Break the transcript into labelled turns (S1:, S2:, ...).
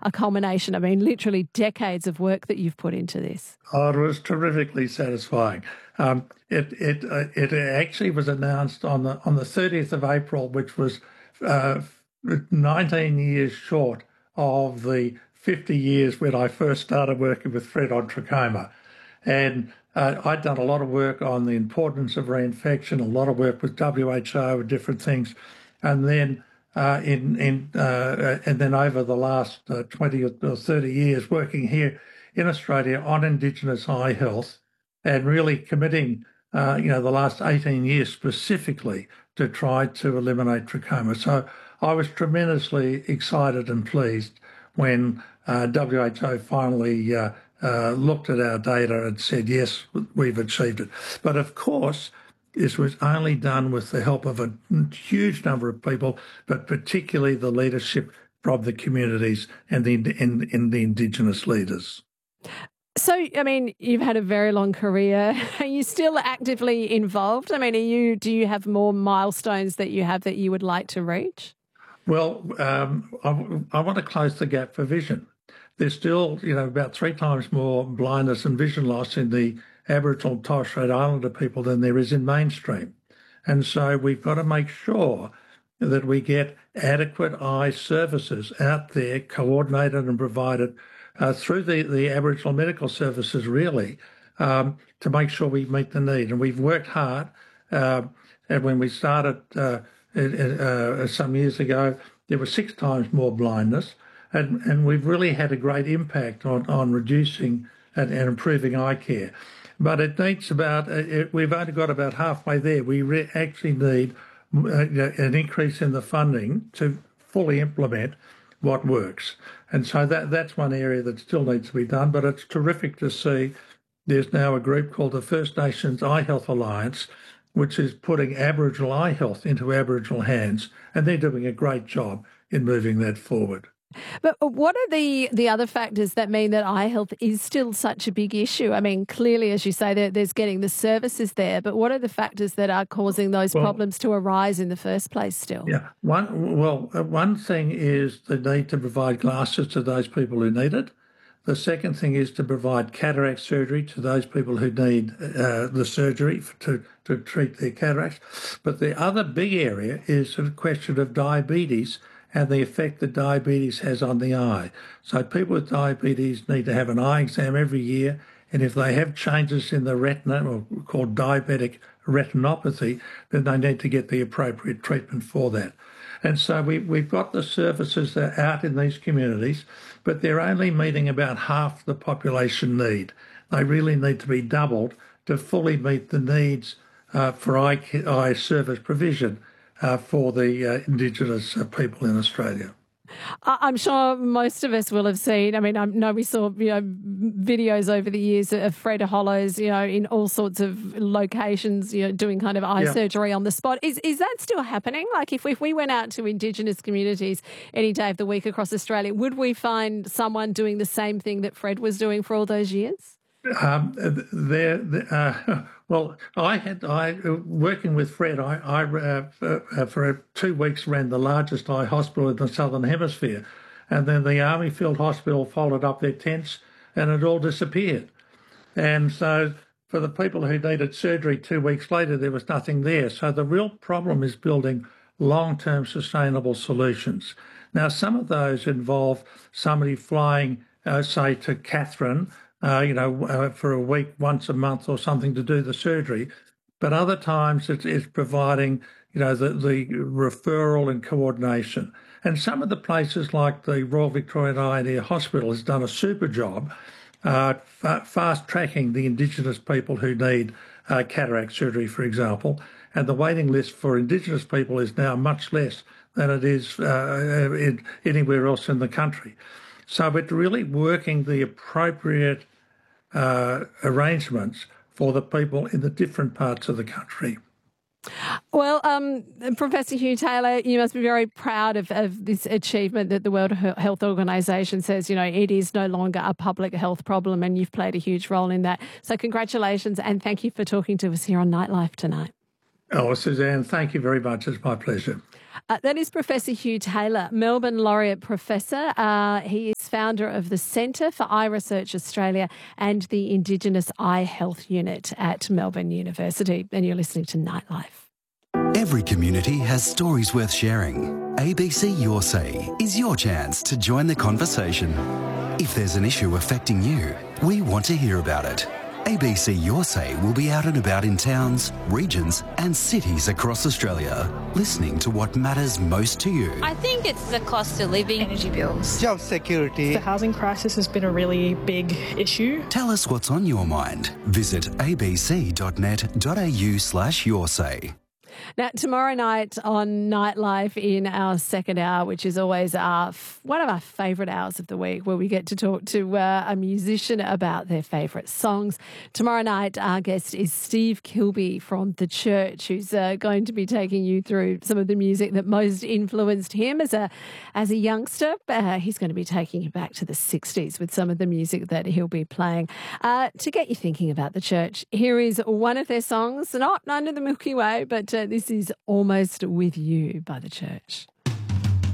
S1: a culmination. I mean, literally decades of work that you've put into this.
S2: Oh, it was terrifically satisfying. It actually was announced on the 30th of April, which was 19 years short of the 50 years when I first started working with Fred on trachoma. And I'd done a lot of work on the importance of reinfection, a lot of work with WHO and different things, and then and then over the last 20 or 30 years working here in Australia on Indigenous eye health, and really committing the last 18 years specifically to try to eliminate trachoma. So I was tremendously excited and pleased when WHO finally looked at our data and said, yes, we've achieved it. But of course, this was only done with the help of a huge number of people, but particularly the leadership from the communities and the Indigenous leaders.
S1: So, I mean, you've had a very long career. Are you still actively involved? I mean, do you have more milestones that you would like to reach?
S2: Well, I want to close the gap for vision. There's still, about 3 times more blindness and vision loss in the Aboriginal and Torres Strait Islander people than there is in mainstream. And so we've got to make sure that we get adequate eye services out there, coordinated and provided through the Aboriginal medical services, really, to make sure we meet the need. And we've worked hard. And when we started some years ago, there was 6 times more blindness. And we've really had a great impact on reducing and improving eye care. But it needs we've only got about halfway there. We actually need an increase in the funding to fully implement what works. And so that's one area that still needs to be done. But it's terrific to see there's now a group called the First Nations Eye Health Alliance, which is putting Aboriginal eye health into Aboriginal hands. And they're doing a great job in moving that forward.
S1: But what are the other factors that mean that eye health is still such a big issue? I mean, clearly, as you say, there's getting the services there, but what are the factors that are causing those problems to arise in the first place still?
S2: Yeah, one thing is the need to provide glasses to those people who need it. The second thing is to provide cataract surgery to those people who need the surgery to treat their cataracts. But the other big area is the question of diabetes and the effect that diabetes has on the eye. So people with diabetes need to have an eye exam every year, and if they have changes in the retina, or called diabetic retinopathy, then they need to get the appropriate treatment for that. And so we've got the services that are out in these communities, but they're only meeting about half the population need. They really need to be doubled to fully meet the needs for eye service provision for the Indigenous people in Australia.
S1: I'm sure most of us will have seen. I mean, I know we saw videos over the years of Fred Hollows, in all sorts of locations, doing kind of eye surgery on the spot. Is that still happening? Like, if we went out to Indigenous communities any day of the week across Australia, would we find someone doing the same thing that Fred was doing for all those years?
S2: Well, working with Fred, I for 2 weeks ran the largest eye hospital in the Southern Hemisphere, and then the Army Field Hospital folded up their tents and it all disappeared. And so for the people who needed surgery 2 weeks later, there was nothing there. So the real problem is building long-term sustainable solutions. Now, some of those involve somebody flying, say, to Katherine, for a week, once a month or something to do the surgery. But other times it's providing, the referral and coordination. And some of the places like the Royal Victorian Eye and Ear Hospital has done a super job fast-tracking the Indigenous people who need cataract surgery, for example. And the waiting list for Indigenous people is now much less than it is anywhere else in the country. So it's really working the appropriate arrangements for the people in the different parts of the country.
S1: Well, Professor Hugh Taylor, you must be very proud of this achievement that the World Health Organization says, it is no longer a public health problem, and you've played a huge role in that. So congratulations, and thank you for talking to us here on Nightlife tonight.
S2: Oh, Suzanne, thank you very much. It's my pleasure.
S1: That is Professor Hugh Taylor, Melbourne Laureate Professor. He is founder of the Centre for Eye Research Australia and the Indigenous Eye Health Unit at Melbourne University. And you're listening to Nightlife.
S3: Every community has stories worth sharing. ABC Your Say is your chance to join the conversation. If there's an issue affecting you, we want to hear about it. ABC Your Say will be out and about in towns, regions and cities across Australia, listening to what matters most to you.
S4: I think it's the cost of living,
S5: energy bills,
S6: job security.
S5: The housing crisis has been a really big issue.
S3: Tell us what's on your mind. Visit abc.net.au/yoursay.
S1: Now, tomorrow night on Nightlife in our second hour, which is always one of our favourite hours of the week, where we get to talk to a musician about their favourite songs. Tomorrow night, our guest is Steve Kilbey from The Church, who's going to be taking you through some of the music that most influenced him as a youngster. He's going to be taking you back to the 60s with some of the music that he'll be playing. To get you thinking about The Church, here is one of their songs, not Under the Milky Way, but this is Almost With You by The Church.